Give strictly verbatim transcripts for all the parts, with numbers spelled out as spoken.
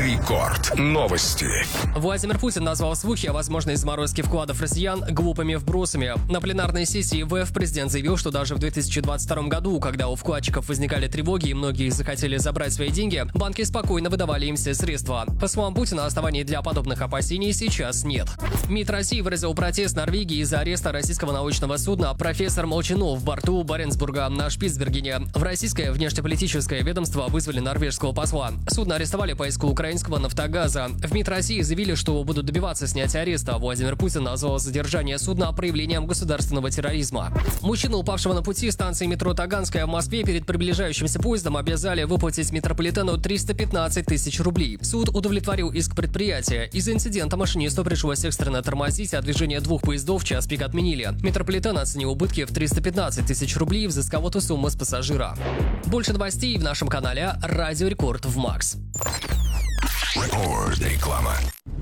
Рекорд. Новости. Владимир Путин назвал слухи о возможной заморозке вкладов россиян глупыми вбросами. На пленарной сессии ВЭФ президент заявил, что даже в две тысячи двадцать втором году, когда у вкладчиков возникали тревоги и многие захотели забрать свои деньги, банки спокойно выдавали им все средства. По словам Путина, оснований для подобных опасений сейчас нет. МИД России выразил протест Норвегии из-за ареста российского научного судна «Профессор Молчанов» в борту Баренцбурга на Шпицбергене. В российское внешнеполитическое ведомство вызвали норвежского посла. Судно арестовали по иску украинского «Нафтогаза». В МИД России заявили, что будут добиваться снятия ареста. Владимир Путин назвал задержание судна проявлением государственного терроризма. Мужчину, упавшего на пути станции метро Таганская в Москве, перед приближающимся поездом обязали выплатить метрополитену триста пятнадцать тысяч рублей. Суд удовлетворил иск предприятия. Из-за инцидента машинисту пришлось экстренно тормозить, а движение двух поездов в час пик отменили. Метрополитен оценил убытки в триста пятнадцать тысяч рублей и взыскал эту сумму с пассажира. Больше новостей в нашем канале «Радио Рекорд» в Макс. Рекорд. Реклама.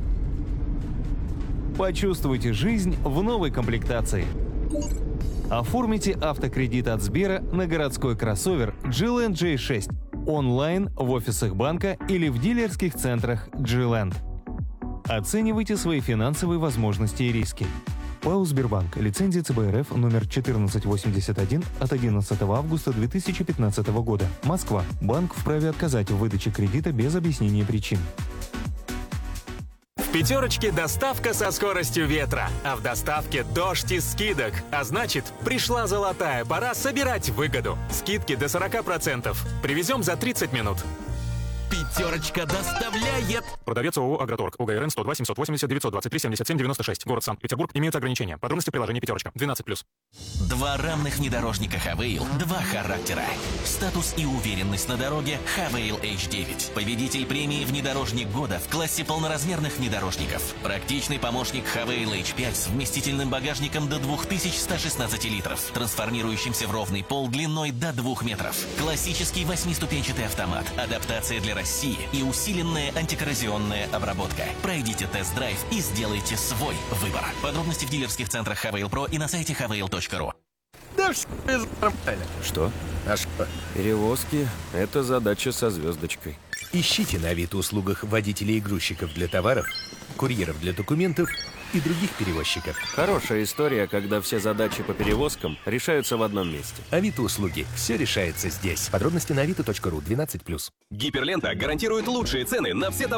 Почувствуйте жизнь в новой комплектации. Оформите автокредит от Сбера на городской кроссовер джи-Ленд джей шесть онлайн в офисах банка или в дилерских центрах джи-Ленд. Оценивайте свои финансовые возможности и риски. ПАО «Сбербанк». Лицензия ЦБ РФ номер четырнадцать восемьдесят один от одиннадцатого августа две тысячи пятнадцатого года. Москва. Банк вправе отказать в выдаче кредита без объяснения причин. В пятерочке доставка со скоростью ветра, а в доставке дождь из скидок. А значит, пришла золотая пора собирать выгоду. Скидки до сорока процентов. Привезем за тридцать минут. Пятерочка доставляет. Продавец ООО «Агроторг». УГРН сто два семьсот восемьдесят девятьсот двадцать три семьдесят семь девяносто шесть. Город Санкт-Петербург. Имеются ограничения. Подробности в приложении «Пятерочка». двенадцать плюс. Два равных внедорожника Хавейл. Два характера. Статус и уверенность на дороге. Хавейл эйч девять. Победитель премии «Внедорожник года» в классе полноразмерных внедорожников. Практичный помощник Хавейл эйч пять с вместительным багажником до две тысячи сто шестнадцать литров, трансформирующимся в ровный пол длиной до двух метров. Классический восьмиступенчатый автомат. Адаптация для России и усиленная антикоррозионная обработка. Пройдите тест-драйв и сделайте свой выбор. Подробности в дилерских центрах Хавейл Про и на сайте хавейл точка ру. Да все нормально. Что? А что? Перевозки – это задача со звездочкой. Ищите на Авито-услугах водителей и грузчиков для товаров, курьеров для документов и других перевозчиков. Хорошая история, когда все задачи по перевозкам решаются в одном месте. Авито-услуги. Все решается здесь. Подробности на авито точка ру. двенадцать плюс. Гиперлента гарантирует лучшие цены на все товары.